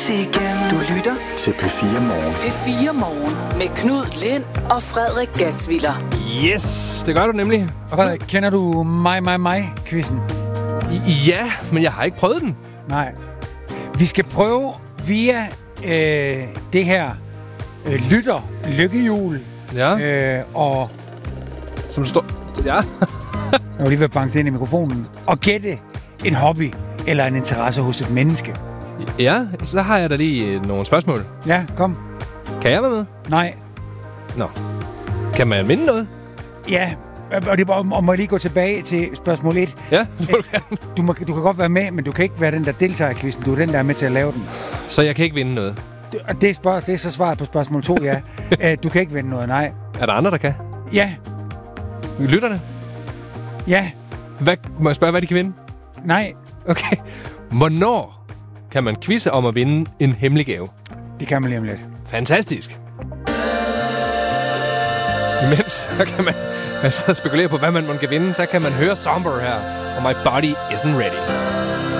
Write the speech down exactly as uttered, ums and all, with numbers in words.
ses igen. Du lytter til P fire Morgen. P fire Morgen med Knud Lind og Frederik Gatsviller. Yes, det gør du nemlig. Frederik, kender du mig, mig, mig-quizzen? Ja, men jeg har ikke prøvet den. Nej. Vi skal prøve via øh, det her øh, lytter lykkehjul. Ja. Øh, og... Som står... Ja. Jeg var lige ved at banke det ind i mikrofonen. Og gætte en hobby eller en interesse hos et menneske. Ja, så har jeg da lige nogle spørgsmål. Ja, kom. Kan jeg være med? Nej. Nå. Kan man vinde noget? Ja, og det må, og må jeg lige gå tilbage til spørgsmål et. Ja, må du gerne. Du, må, du kan godt være med, men du kan ikke være den, der deltager i quizzen. Du er den, der er med til at lave den. Så jeg kan ikke vinde noget? Og det er, spørg, det er så svaret på spørgsmål to, ja. Æ, du kan ikke vinde noget, nej. Er der andre, der kan? Ja. Lytterne? Ja. Hvad, må jeg spørge, hvad de kan vinde? Nej. Okay. Hvornår kan man quizze om at vinde en hemmelig gave? Det kan man lige om lidt. Fantastisk. Imens så kan man, man så spekulere på, hvad man, man kan vinde, så kan man høre Somber her, og My Body Isn't Ready.